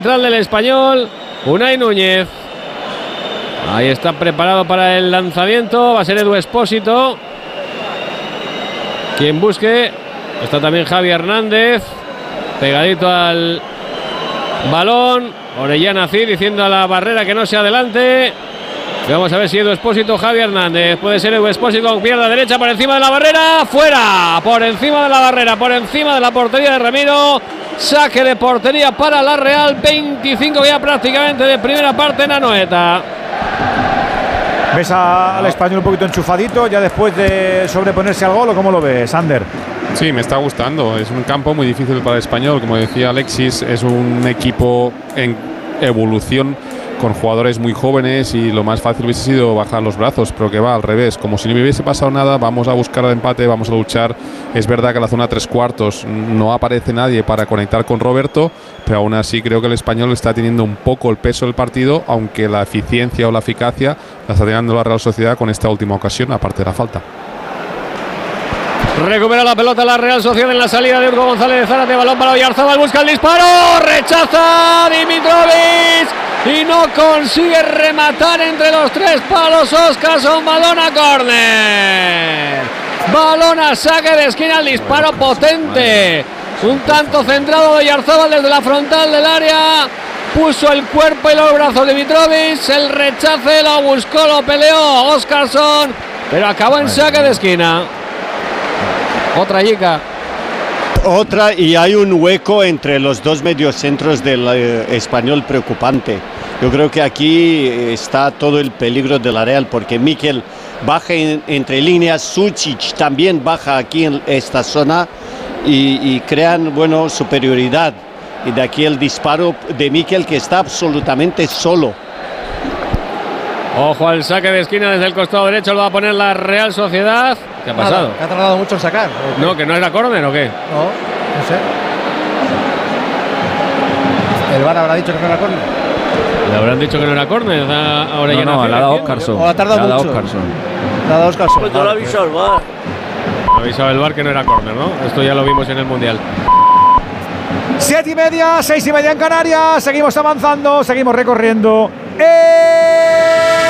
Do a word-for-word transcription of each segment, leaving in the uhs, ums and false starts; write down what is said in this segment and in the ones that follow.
Central del Español, Unai Núñez. Ahí está preparado para el lanzamiento. Va a ser Edu Expósito quien busque. Está también Javi Hernández, pegadito al balón. Orellana Cid diciendo a la barrera que no se adelante. Y vamos a ver si Edu Expósito o Javi Hernández. Puede ser Edu Expósito con pierna derecha por encima de la barrera. ¡Fuera! Por encima de la barrera, por encima de la portería de Ramiro. Saque de portería para la Real. veinticinco ya prácticamente de primera parte en Anoeta. ¿Ves a, al Español un poquito enchufadito ya después de sobreponerse al gol o cómo lo ves, Ander? Sí, me está gustando. Es un campo muy difícil para el Español. Como decía Alexis, es un equipo en evolución con jugadores muy jóvenes y lo más fácil hubiese sido bajar los brazos, pero que va al revés. Como si no hubiese pasado nada, vamos a buscar el empate, vamos a luchar. Es verdad que en la zona tres cuartos no aparece nadie para conectar con Roberto, pero aún así creo que el Español está teniendo un poco el peso del partido, aunque la eficiencia o la eficacia la está teniendo la Real Sociedad con esta última ocasión, aparte de la falta. Recupera la pelota la Real Sociedad en la salida de Hugo González de Zárate. Balón para Oyarzabal, busca el disparo. Rechaza Dimitrovic y no consigue rematar entre los tres palos. Oscarson, balón a córner. Balón a saque de esquina, el disparo potente. Un tanto centrado de Oyarzabal desde la frontal del área. Puso el cuerpo y los brazos de Dimitrovic. El rechace lo buscó, lo peleó Oscarson, pero acabó en saque de esquina. Otra yica. Otra, y hay un hueco entre los dos mediocentros del eh, Español preocupante. Yo creo que aquí está todo el peligro de la Real, porque Mikel baja en, entre líneas, Sučić también baja aquí en esta zona y, y crean, bueno, superioridad. Y de aquí el disparo de Mikel, que está absolutamente solo. Ojo al saque de esquina desde el costado derecho, lo va a poner la Real Sociedad. ¿Qué ha pasado? ¿Que ha tardado mucho en sacar? No, que no era córner o qué. No, no sé. ¿El V A R habrá dicho que no era córner? Le habrán dicho que no era córner. Ahora no, no, le ha dado Oscarson. O ha tardado mucho. Oscarson. Le ha dado Oscarson. Pues yo lo he avisado el V A R. Ha avisado el V A R que no era córner, ¿no? Esto ya lo vimos en el Mundial. Siete y media, seis y media en Canarias. Seguimos avanzando, seguimos recorriendo. ¡Eh!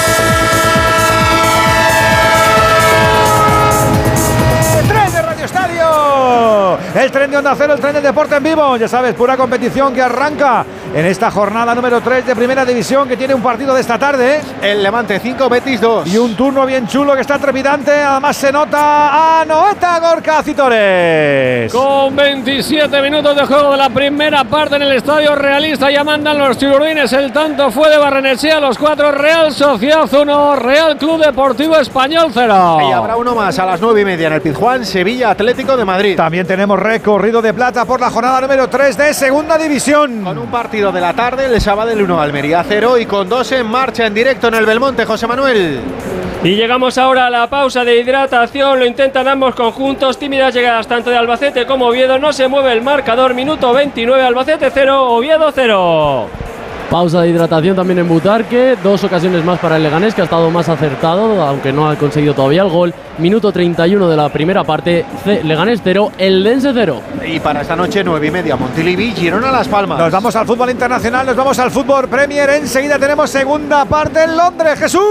¡Tren de Radio Estadio! El tren de Onda Cero, el tren del deporte en vivo. Ya sabes, pura competición que arranca en esta jornada número tres de Primera División, que tiene un partido de esta tarde. El Levante cinco, Betis dos. Y un turno bien chulo que está trepidante. Además se nota Anoeta Gorka Citores. Con veintisiete minutos de juego de la primera parte en el Estadio Realista, ya mandan los chilurdines. El tanto fue de Barrenechea, los cuatro. Real Sociedad uno, Real Club Deportivo Español cero. Y habrá uno más a las nueve y media en el Pizjuán, Sevilla Atlético de Madrid. También tenemos recorrido de plata por la jornada número tres de Segunda División. Con un partido de la tarde, el Sabadell uno, Almería cero, y con dos en marcha en directo en el Belmonte, José Manuel. Y llegamos ahora a la pausa de hidratación, lo intentan ambos conjuntos, tímidas llegadas tanto de Albacete como Oviedo, no se mueve el marcador, minuto veintinueve, Albacete cero, Oviedo cero. Pausa de hidratación también en Butarque, dos ocasiones más para el Leganés, que ha estado más acertado, aunque no ha conseguido todavía el gol. Minuto treinta y uno de la primera parte, C Leganés cero, Eldense cero. Y para esta noche, nueve y media, Montilivi, Girona Las Palmas. Nos vamos al fútbol internacional, nos vamos al fútbol Premier. Enseguida tenemos segunda parte en Londres. ¡Jesús!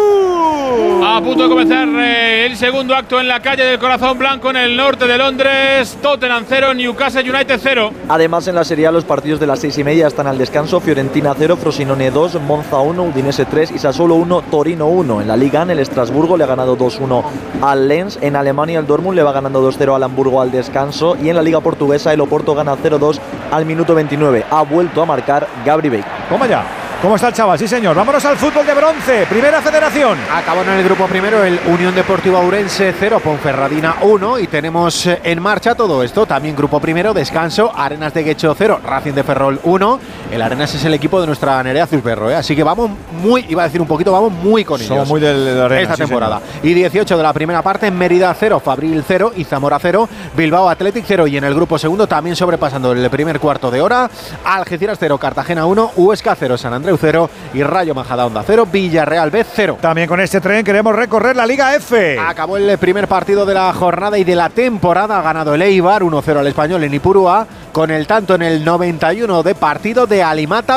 A punto de comenzar eh, el segundo acto en la calle del Corazón Blanco en el norte de Londres. Tottenham cero, Newcastle United cero. Además, en la Serie A los partidos de las seis y media están al descanso. Fiorentina cero, Frosinone dos, Monza uno, Udinese tres y Sassuolo uno, Torino uno. En la Liga, en el Estrasburgo le ha ganado dos uno al Lens. En Alemania, el Dortmund le va ganando dos cero al Hamburgo al descanso. Y en la Liga Portuguesa, el Oporto gana cero dos al minuto veintinueve. Ha vuelto a marcar Gabri Bacon. Toma ya. ¿Cómo está el chaval? Sí, señor. Vámonos al fútbol de bronce. Primera Federación. Acabó en el grupo primero el Unión Deportiva Ourense cero, Ponferradina uno. Y tenemos en marcha todo esto. También grupo primero, descanso, Arenas de Guecho cero, Racing de Ferrol uno. El Arenas es el equipo de nuestra Nerea Azulperro, ¿eh? Así que vamos muy, iba a decir un poquito, vamos muy con ellos. Somos muy del de Arenas, esta sí, temporada. Señor. Y dieciocho de la primera parte, Mérida cero, Fabril cero y Zamora cero, Bilbao Athletic cero. Y en el grupo segundo, también sobrepasando el primer cuarto de hora, Algeciras cero, Cartagena uno, Huesca cero, San Andreu cero y Rayo Majadahonda cero, Villarreal B cero. También con este tren queremos recorrer la Liga F. Acabó el primer partido de la jornada y de la temporada. Ha ganado el Eibar uno cero al Español en Ipurúa, con el tanto en el noventa y uno de partido de Alimata